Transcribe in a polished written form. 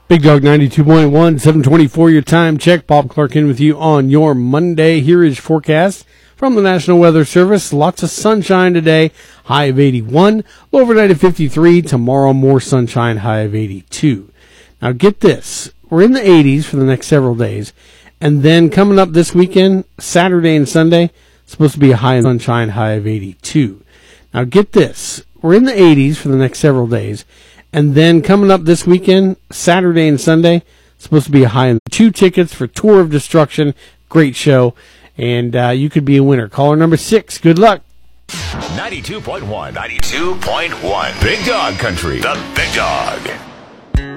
Big Dog 92.1, 724 your time check. Bob Clark in with you on your Monday. Here is forecast from the National Weather Service. Lots of sunshine today, high of 81. Low overnight of 53. Tomorrow, more sunshine, high of 82. Now get this. We're in the 80s for the next several days. And then coming up this weekend, Saturday and Sunday, it's supposed to be a high of sunshine, high of 82. Now get this. We're in the 80s for the next several days. And then coming up this weekend, Saturday and Sunday, it's supposed to be a high of 2 tickets for Tour of Destruction. Great show. And you could be a winner. Caller number 6. Good luck. 92.1. 92.1. Big Dog Country. The Big Dog.